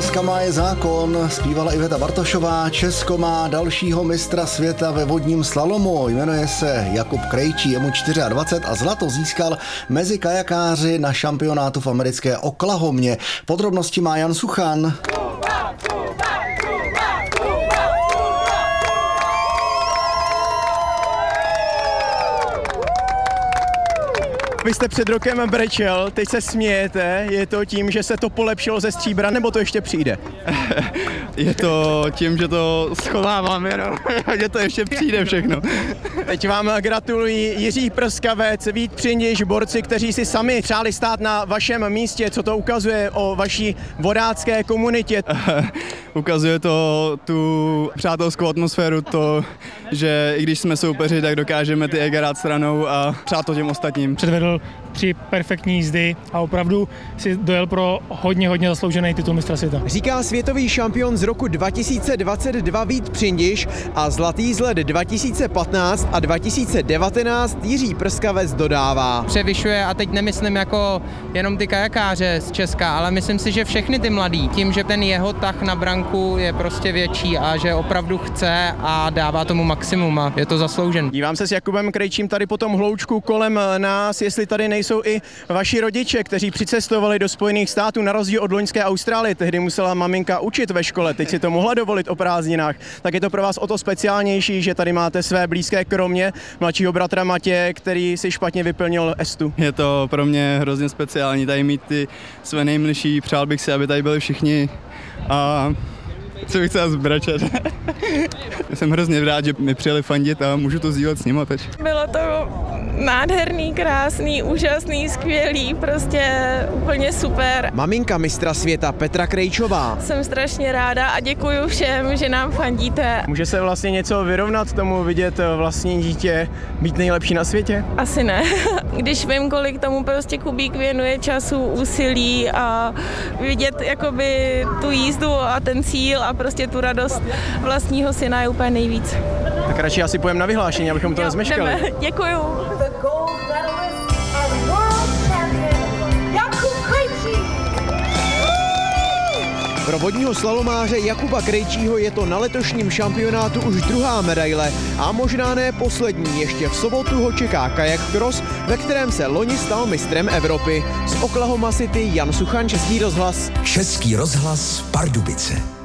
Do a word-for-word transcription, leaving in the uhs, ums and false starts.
Láska má je zákon, zpívala Iveta Bartošová. Česko má dalšího mistra světa ve vodním slalomu. Jmenuje se Jakub Krejčí, je mu dvacet čtyři a zlato získal mezi kajakáři na šampionátu v americké Oklahomě. Podrobnosti má Jan Suchan. Vy jste před rokem brečel, teď se smějete, je to tím, že se to polepšilo ze stříbra, nebo to ještě přijde? Je to tím, že to schovávám jenom, že to ještě přijde všechno. Teď vám gratulují Jiří Prskavec, Vít Přindiš, borci, kteří si sami přáli stát na vašem místě. Co to ukazuje o vaší vodácké komunitě? Ukazuje to tu přátelskou atmosféru, to, že i když jsme soupeři, tak dokážeme ty ega dát stranou a přát to těm ostatním. Předvedl tři perfektní jízdy a opravdu si dojel pro hodně, hodně zasloužený titul mistra světa. Říká světový šampion z roku dva tisíce dvacet dva Vít Přindiš a zlatý z let dva tisíce patnáct a dva tisíce devatenáct Jiří Prskavec dodává. Převyšuje, a teď nemyslím jako jenom ty kajakáře z Česka, ale myslím si, že všechny ty mladí, tím, že ten jeho tah na branku je prostě větší a že opravdu chce a dává tomu maximum a je to zasloužen. Dívám se s Jakubem Krejčím tady po tom hloučku kolem nás, jestli tady nejsou i vaši rodiče, kteří přicestovali do Spojených států na rozdíl od loňské Austrálie. Tehdy musela maminka učit ve škole, teď si to mohla dovolit o prázdninách. Tak je to pro vás o to speciálnější, že tady máte své blízké, kromě mladšího bratra Matěje, který si špatně vyplnil estu. Je to pro mě hrozně speciální tady mít ty své nejmilší, přál bych si, aby tady byli všichni a co bych chtěl zbračet. Jsem hrozně rád, že mi přijeli fandit a můžu to sdílet s nimi teď. Bylo to nádherný, krásný, úžasný, skvělý, prostě úplně super. Maminka mistra světa Petra Krejčová. Jsem strašně ráda a děkuju všem, že nám fandíte. Může se vlastně něco vyrovnat tomu, vidět vlastní dítě být nejlepší na světě? Asi ne. Když vím, kolik tomu prostě Kubík věnuje času, úsilí a vidět jakoby tu jízdu a ten cíl a prostě tu radost vlastního syna je úplně nejvíc. Tak radši asi pojem na vyhlášení, abychom to nezmeškali. Děkuju. Pro vodního slalomáře Jakuba Krejčího je to na letošním šampionátu už druhá medaile a možná ne poslední. Ještě v sobotu ho čeká kajak cross, ve kterém se loni stal mistrem Evropy. Z Oklahoma City Jan Suchan, Český rozhlas. Český rozhlas Pardubice.